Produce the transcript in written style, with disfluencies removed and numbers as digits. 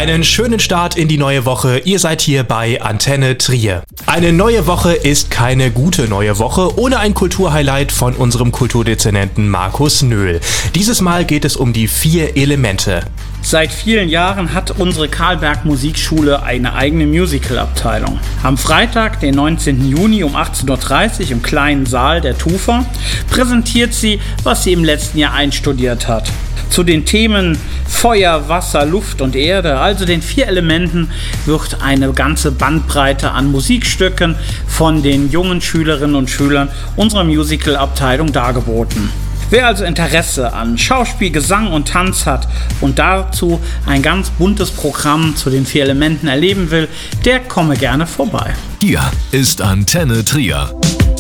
Einen schönen Start in die neue Woche. Ihr seid hier bei Antenne Trier. Eine neue Woche ist keine gute neue Woche ohne ein Kulturhighlight von unserem Kulturdezernenten Markus Nöhl. Dieses Mal geht es um die 4 Elemente. Seit vielen Jahren hat unsere Karlberg Musikschule eine eigene Musical-Abteilung. Am Freitag, den 19. Juni um 18.30 Uhr im kleinen Saal der TUFA präsentiert sie, was sie im letzten Jahr einstudiert hat. Zu den Themen Feuer, Wasser, Luft und Erde, also den 4 Elementen, wird eine ganze Bandbreite an Musikstücken von den jungen Schülerinnen und Schülern unserer Musical-Abteilung dargeboten. Wer also Interesse an Schauspiel, Gesang und Tanz hat und dazu ein ganz buntes Programm zu den 4 Elementen erleben will, der komme gerne vorbei. Hier ist Antenne Trier.